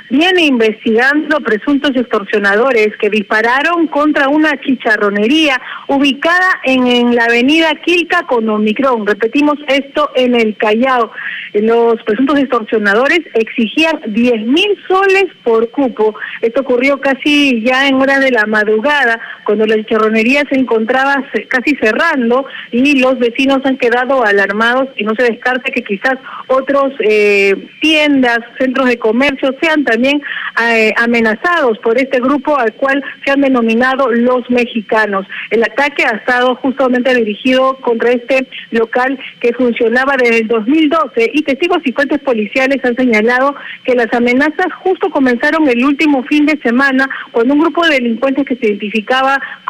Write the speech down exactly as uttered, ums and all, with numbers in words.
viene investigando presuntos extorsionadores que dispararon contra una chicharronería ubicada en, en la avenida Quilca con Omicron. Repetimos esto, en el Callao. Los presuntos extorsionadores exigían diez mil soles por cupo. Esto ocurrió casi ya en horas de la madrugada, cuando la chicharronería se encontraba casi cerrando y los vecinos han quedado alarmados, y no se descarta que quizás otros eh, tiendas, centros de comercio sean también eh, amenazados por este grupo al cual se han denominado los mexicanos. El ataque ha estado justamente dirigido contra este local que funcionaba desde el dos mil doce, y testigos y fuentes policiales han señalado que las amenazas justo comenzaron el último fin de semana, cuando un grupo de delincuentes que se identificaba